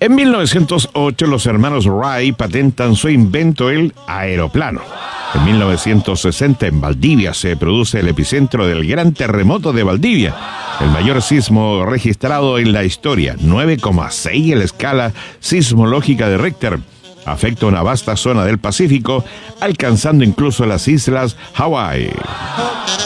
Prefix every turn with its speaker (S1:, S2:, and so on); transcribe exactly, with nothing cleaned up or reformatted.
S1: En mil novecientos ocho, los hermanos Wright patentan su invento, el aeroplano. En mil novecientos sesenta, en Valdivia, se produce el epicentro del gran terremoto de Valdivia, el mayor sismo registrado en la historia, nueve coma seis en la escala sismológica de Richter. Afecta una vasta zona del Pacífico, alcanzando incluso las islas Hawái.